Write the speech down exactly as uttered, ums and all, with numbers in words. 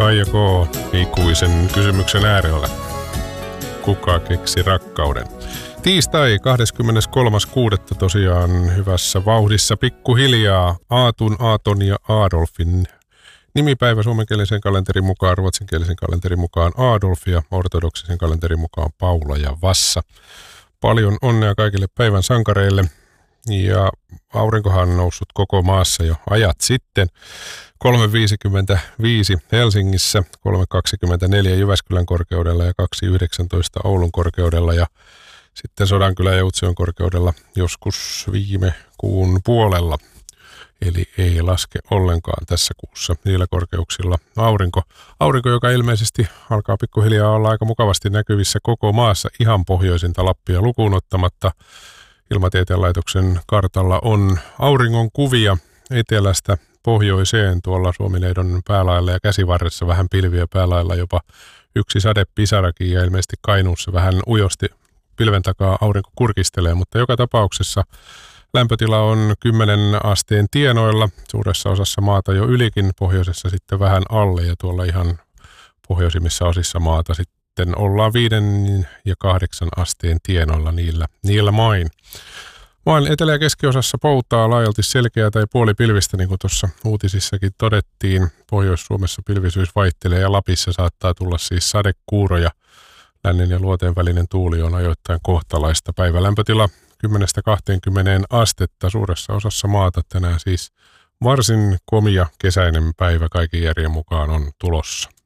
Kaija K. ikuisen kysymyksen äärellä. Kuka keksi rakkauden? Tiistai kahdeskymmeneskolmas kuudetta tosiaan hyvässä vauhdissa pikkuhiljaa Aatun, Aaton ja Adolfin nimipäivä suomenkielisen kalenterin mukaan, ruotsinkielisen kalenterin mukaan Adolf ja ortodoksisen kalenterin mukaan Paula ja Vassa. Paljon onnea kaikille päivän sankareille. Ja aurinkohan on noussut koko maassa jo ajat sitten. kolme viisikymmentäviisi Helsingissä, kolme kaksikymmentäneljä Jyväskylän korkeudella ja kaksi yhdeksäntoista Oulun korkeudella ja sitten Sodankylän ja Utsjoen korkeudella joskus viime kuun puolella. Eli ei laske ollenkaan tässä kuussa niillä korkeuksilla aurinko. Aurinko, joka ilmeisesti alkaa pikkuhiljaa olla aika mukavasti näkyvissä koko maassa ihan pohjoisinta Lappia lukuun ottamatta. Ilmatieteen laitoksen kartalla on auringon kuvia etelästä pohjoiseen tuolla Suomineidon päälailla ja Käsivarressa vähän pilviä päälailla, jopa yksi sadepisarakin ja ilmeisesti Kainuussa vähän ujosti pilven takaa aurinko kurkistelee, mutta joka tapauksessa lämpötila on kymmenen asteen tienoilla, suuressa osassa maata jo ylikin, pohjoisessa sitten vähän alle ja tuolla ihan pohjoisimmissa osissa maata sitten ollaan viiden ja kahdeksan asteen tienoilla niillä, niillä main. Maan etelä- ja keskiosassa poutaa laajalti selkeää tai puolipilvistä, niin kuin tuossa uutisissakin todettiin. Pohjois-Suomessa pilvisyys vaihtelee ja Lapissa saattaa tulla siis sadekuuroja. Lännen ja luoteen välinen tuuli on ajoittain kohtalaista. Päivälämpötila kymmenestä kahteenkymmeneen astetta suuressa osassa maata tänään siis varsin komia kesäinen päivä kaiken järjen mukaan on tulossa.